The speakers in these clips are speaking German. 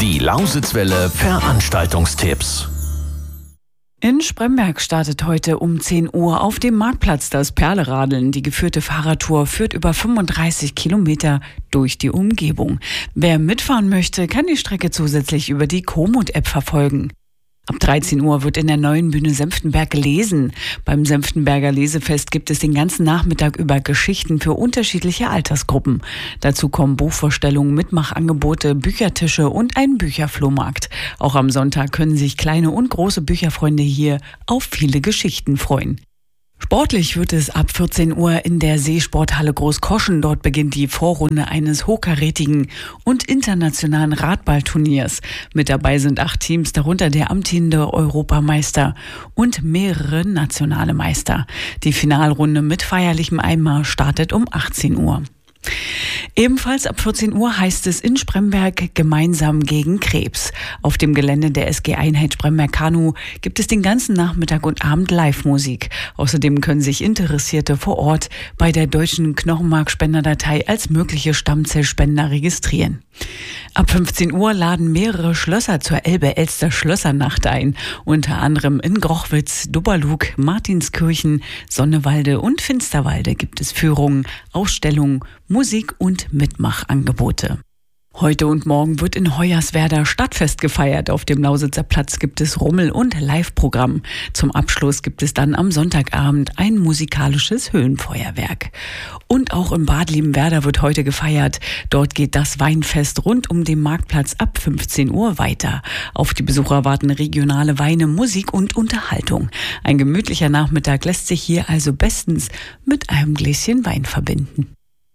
Die Lausitzwelle Veranstaltungstipps. In Spremberg startet heute um 10 Uhr auf dem Marktplatz das Perleradeln. Die geführte Fahrradtour führt über 35 Kilometer durch die Umgebung. Wer mitfahren möchte, kann die Strecke zusätzlich über die Komoot-App verfolgen. Ab 13 Uhr wird in der neuen Bühne Senftenberg gelesen. Beim Senftenberger Lesefest gibt es den ganzen Nachmittag über Geschichten für unterschiedliche Altersgruppen. Dazu kommen Buchvorstellungen, Mitmachangebote, Büchertische und ein Bücherflohmarkt. Auch am Sonntag können sich kleine und große Bücherfreunde hier auf viele Geschichten freuen. Sportlich wird es ab 14 Uhr in der Seesporthalle Großkoschen. Dort beginnt die Vorrunde eines hochkarätigen und internationalen Radballturniers. Mit dabei sind 8 Teams, darunter der amtierende Europameister und mehrere nationale Meister. Die Finalrunde mit feierlichem Einmarsch startet um 18 Uhr. Ebenfalls ab 14 Uhr heißt es in Spremberg gemeinsam gegen Krebs. Auf dem Gelände der SG-Einheit Spremberg-Kanu gibt es den ganzen Nachmittag und Abend Live-Musik. Außerdem können sich Interessierte vor Ort bei der Deutschen Knochenmarkspenderdatei als mögliche Stammzellspender registrieren. Ab 15 Uhr laden mehrere Schlösser zur Elbe-Elster-Schlössernacht ein. Unter anderem in Grochwitz, Dubberlug, Martinskirchen, Sonnewalde und Finsterwalde gibt es Führungen, Ausstellungen, Musik und Mitmachangebote. Heute und morgen wird in Hoyerswerda Stadtfest gefeiert. Auf dem Lausitzer Platz gibt es Rummel- und Live-Programm. Zum Abschluss gibt es dann am Sonntagabend ein musikalisches Höhenfeuerwerk. Und auch in Bad Liebenwerda wird heute gefeiert. Dort geht das Weinfest rund um den Marktplatz ab 15 Uhr weiter. Auf die Besucher warten regionale Weine, Musik und Unterhaltung. Ein gemütlicher Nachmittag lässt sich hier also bestens mit einem Gläschen Wein verbinden.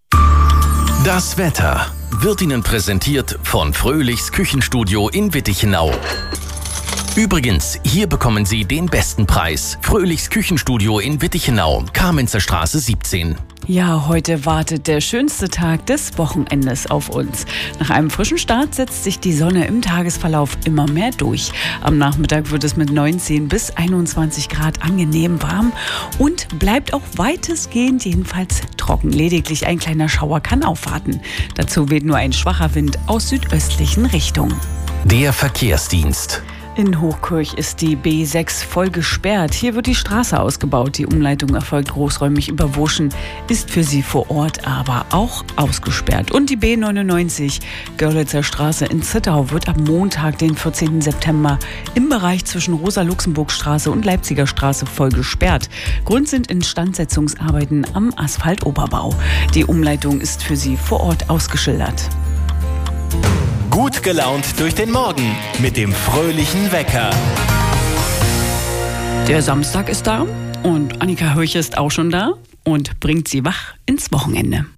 Das Wetter wird Ihnen präsentiert von Fröhlichs Küchenstudio in Wittichenau. Übrigens, hier bekommen Sie den besten Preis. Fröhlichs Küchenstudio in Wittichenau, Kamenzer Straße 17. Ja, heute wartet der schönste Tag des Wochenendes auf uns. Nach einem frischen Start setzt sich die Sonne im Tagesverlauf immer mehr durch. Am Nachmittag wird es mit 19 bis 21 Grad angenehm warm und bleibt auch weitestgehend jedenfalls trocken. Lediglich ein kleiner Schauer kann aufwarten. Dazu weht nur ein schwacher Wind aus südöstlichen Richtungen. Der Verkehrsdienst. In Hochkirch ist die B6 voll gesperrt. Hier wird die Straße ausgebaut. Die Umleitung erfolgt großräumig über Wurschen, ist für Sie vor Ort aber auch ausgesperrt. Und die B99 Görlitzer Straße in Zittau wird ab Montag, den 14. September, im Bereich zwischen Rosa-Luxemburg-Straße und Leipziger Straße voll gesperrt. Grund sind Instandsetzungsarbeiten am Asphaltoberbau. Die Umleitung ist für Sie vor Ort ausgeschildert. Gut gelaunt durch den Morgen mit dem fröhlichen Wecker. Der Samstag ist da und Annika Höch ist auch schon da und bringt Sie wach ins Wochenende.